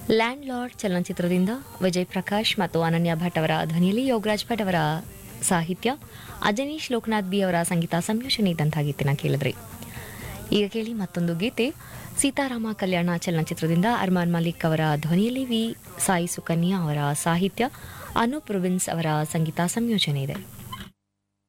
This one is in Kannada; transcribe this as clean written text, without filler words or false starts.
ಲ್ಯಾಂಡ್ ಲಾರ್ಡ್ ಚಲನಚಿತ್ರದಿಂದ ವಿಜಯ್ ಪ್ರಕಾಶ್ ಮತ್ತು ಅನನ್ಯ ಭಟ್ ಅವರ ಧ್ವನಿಯಲ್ಲಿ ಯೋಗರಾಜ್ ಭಟ್ ಅವರ ಸಾಹಿತ್ಯ, ಅಜನೀಶ್ ಲೋಕನಾಥ್ ಬಿ ಅವರ ಸಂಗೀತ ಸಂಯೋಜನೆ ಇದ್ದಂಥ ಗೀತೆನ ಕೇಳಿದ್ರಿ. ಈಗ ಕೇಳಿ ಮತ್ತೊಂದು ಗೀತೆ. ಸೀತಾರಾಮ ಕಲ್ಯಾಣ ಚಲನಚಿತ್ರದಿಂದ ಅರ್ಮಾನ್ ಮಲಿಕ್ ಅವರ ಧ್ವನಿಯಲ್ಲಿ ವಿ ಸಾಯಿ ಸುಕನ್ಯಾ ಅವರ ಸಾಹಿತ್ಯ, ಅನೂಪ್ ರುಬಿನ್ಸ್ ಅವರ ಸಂಗೀತ ಸಂಯೋಜನೆ ಇದೆ.